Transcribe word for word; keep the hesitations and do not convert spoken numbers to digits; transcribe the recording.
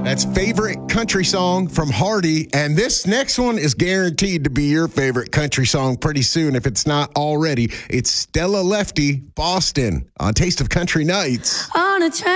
That's favorite country song from Hardy. And this next one is guaranteed to be your favorite country song pretty soon, if it's not already. It's Stella Lefty, Boston, on Taste of Country Nights. On a train.